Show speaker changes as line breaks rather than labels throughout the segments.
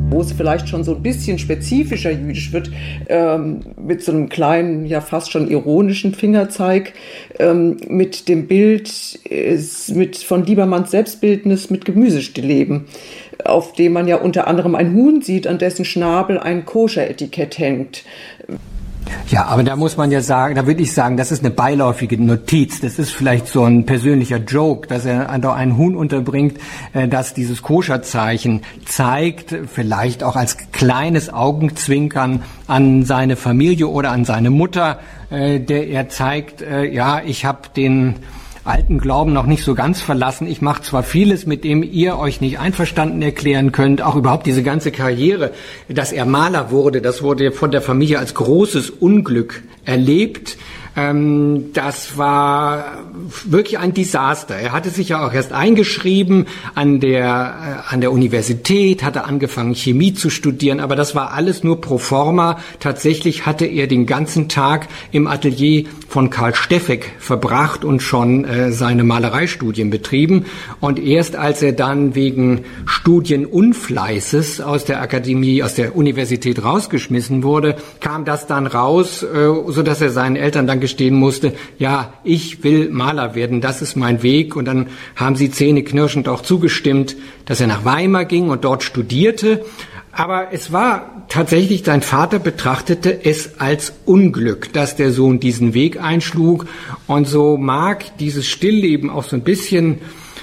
Wo es vielleicht schon so ein bisschen spezifischer jüdisch wird, mit so einem kleinen, ja fast schon ironischen Fingerzeig, mit dem Bild von Liebermanns Selbstbildnis mit Gemüsestillleben, auf dem man ja unter anderem ein Huhn sieht, an dessen Schnabel ein Koscher-Etikett hängt.
Ja, aber da muss man ja sagen, da würde ich sagen, das ist eine beiläufige Notiz. Das ist vielleicht so ein persönlicher Joke, dass er da ein Huhn unterbringt, das dieses Koscherzeichen zeigt, vielleicht auch als kleines Augenzwinkern an seine Familie oder an seine Mutter, der er zeigt, ja, ich habe den alten Glauben noch nicht so ganz verlassen. Ich mache zwar vieles, mit dem ihr euch nicht einverstanden erklären könnt, auch überhaupt diese ganze Karriere, dass er Maler wurde, das wurde von der Familie als großes Unglück erlebt. Das war wirklich ein Desaster. Er hatte sich ja auch erst eingeschrieben an der Universität, hatte angefangen Chemie zu studieren, aber das war alles nur pro forma. Tatsächlich hatte er den ganzen Tag im Atelier von Karl Steffeck verbracht und schon seine Malereistudien betrieben. Und erst als er dann wegen Studienunfleißes aus der Akademie, aus der Universität rausgeschmissen wurde, kam das dann raus, so dass er seinen Eltern dann gestehen musste, ja, ich will Maler werden, das ist mein Weg. Und dann haben sie zähneknirschend auch zugestimmt, dass er nach Weimar ging und dort studierte. Aber es war tatsächlich, sein Vater betrachtete es als Unglück, dass der Sohn diesen Weg einschlug. Und so mag dieses Stillleben auch so ein bisschen,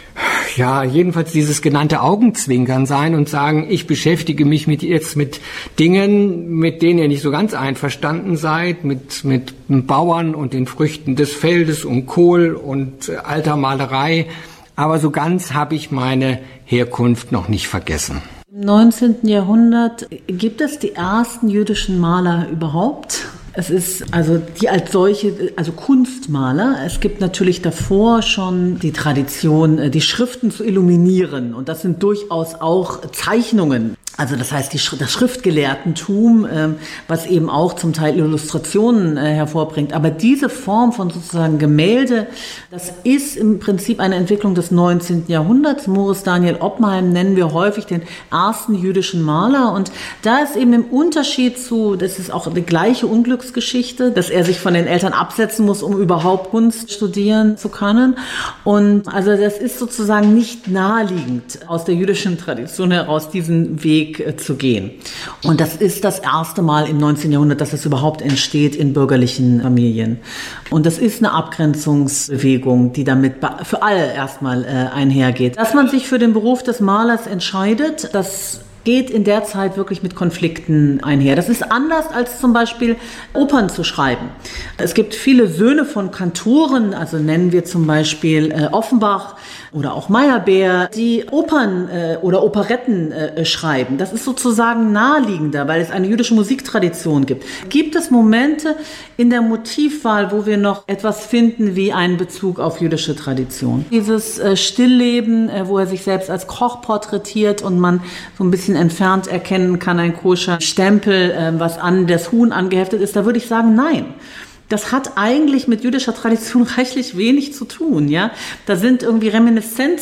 ja, jedenfalls dieses genannte Augenzwinkern sein und sagen, ich beschäftige mich jetzt mit Dingen, mit denen ihr nicht so ganz einverstanden seid, mit Bauern und den Früchten des Feldes und Kohl und alter Malerei. Aber so ganz habe ich meine Herkunft noch nicht vergessen.
Im 19. Jahrhundert gibt es die ersten jüdischen Maler überhaupt. Es ist also die als solche, also Kunstmaler. Es gibt natürlich davor schon die Tradition, die Schriften zu illuminieren. Und das sind durchaus auch Zeichnungen. Also das heißt, das Schriftgelehrtentum, was eben auch zum Teil Illustrationen hervorbringt. Aber diese Form von sozusagen Gemälde, das ist im Prinzip eine Entwicklung des 19. Jahrhunderts. Moritz Daniel Oppenheim nennen wir häufig den ersten jüdischen Maler. Und da ist eben im Unterschied zu, das ist auch die gleiche Unglücksgeschichte, dass er sich von den Eltern absetzen muss, um überhaupt Kunst studieren zu können. Und also das ist sozusagen nicht naheliegend, aus der jüdischen Tradition heraus diesen Weg zu gehen. Und das ist das erste Mal im 19. Jahrhundert, dass es überhaupt entsteht in bürgerlichen Familien. Und das ist eine Abgrenzungsbewegung, die damit für alle erstmal einhergeht. Dass man sich für den Beruf des Malers entscheidet, das geht in der Zeit wirklich mit Konflikten einher. Das ist anders als zum Beispiel Opern zu schreiben. Es gibt viele Söhne von Kantoren, also nennen wir zum Beispiel Offenbach oder auch Meyerbeer, die Opern oder Operetten schreiben. Das ist sozusagen naheliegender, weil es eine jüdische Musiktradition gibt. Gibt es Momente in der Motivwahl, wo wir noch etwas finden wie einen Bezug auf jüdische Tradition? Dieses Stillleben, wo er sich selbst als Koch porträtiert und man so ein bisschen entfernt erkennen kann, ein koscher Stempel, was an das Huhn angeheftet ist, da würde ich sagen, nein. Das hat eigentlich mit jüdischer Tradition reichlich wenig zu tun, ja. Da sind irgendwie Reminiszenzen